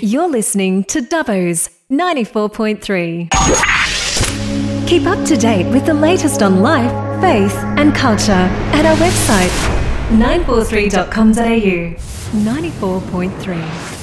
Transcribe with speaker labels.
Speaker 1: You're listening to Dubbo's 94.3. Keep up to date with the latest on life, faith and culture at our website 943.com.au. 94.3.